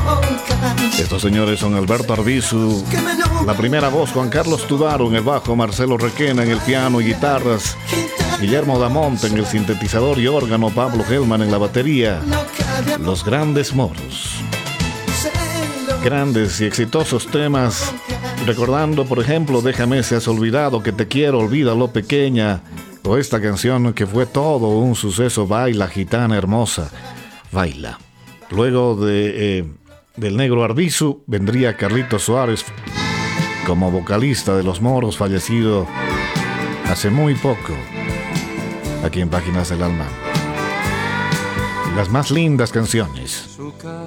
Estos señores son Alberto Arbizu, la primera voz, Juan Carlos Tudaro en el bajo, Marcelo Requena en el piano y guitarras, Guillermo Damonte en el sintetizador y órgano, Pablo Hellman en la batería. Los Grandes Moros. Grandes y exitosos temas, recordando por ejemplo Déjame si has olvidado, Que te quiero, Olvídalo pequeña, o esta canción que fue todo un suceso, Baila gitana hermosa, baila. Luego del negro Arbizu vendría Carlito Suárez como vocalista de Los Moros, fallecido hace muy poco, aquí en Páginas del Alma. Las más lindas canciones.